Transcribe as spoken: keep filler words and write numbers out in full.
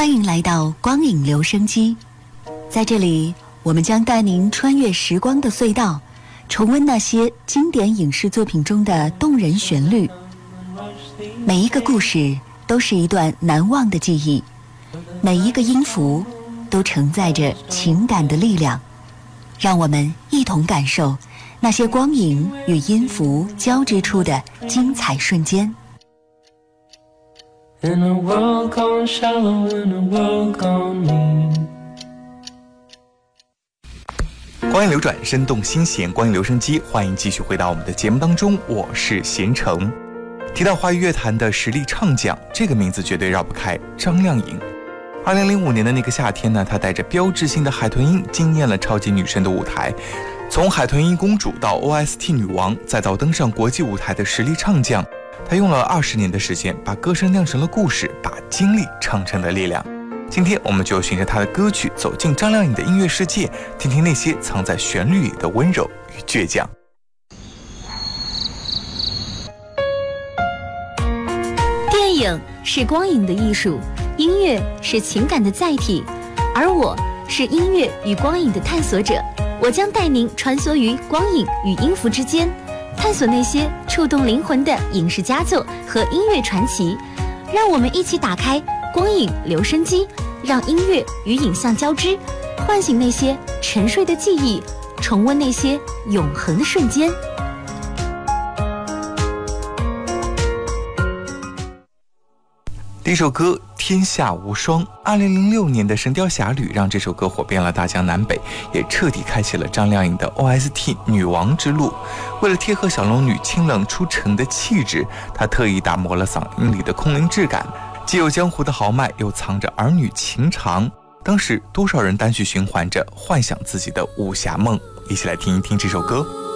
欢迎来到光影留声机，在这里我们将带您穿越时光的隧道，重温那些经典影视作品中的动人旋律。每一个故事都是一段难忘的记忆，每一个音符都承载着情感的力量。让我们一同感受那些光影与音符交织出的精彩瞬间。 In a world gone shallow, in a world gone mean。 光影流转，生动心弦，光影留声机，欢迎继续回到我们的节目当中，我是贤成。提到华语乐坛的实力唱将，这个名字绝对绕不开张靓颖。二零零五年的那个夏天呢，她带着标志性的海豚音惊艳了超级女声的舞台，从海豚音公主到 O S T 女王，再到登上国际舞台的实力唱将，她用了二十年的时间，把歌声酿成了故事，把经历唱成了力量。今天我们就循着她的歌曲走进张靓颖的音乐世界，听听那些藏在旋律里的温柔与倔强。 电影是光影的艺术，音乐是情感的载体，而我是音乐与光影的探索者。我将带您穿梭于光影与音符之间，探索那些触动灵魂的影视佳作和音乐传奇。让我们一起打开光影留声机，让音乐与影像交织，唤醒那些沉睡的记忆，重温那些永恒的瞬间。 第一首歌《天下无双》，二零零六年的《神雕侠侣》让这首歌火遍了大江南北，也彻底开启了张靓颖的 O S T 女王之路。为了贴合小龙女清冷出尘的气质，她特意打磨了嗓音里的空灵质感，既有江湖的豪迈，又藏着儿女情长。当时多少人单曲循环着，幻想自己的武侠梦。一起来听一听这首歌。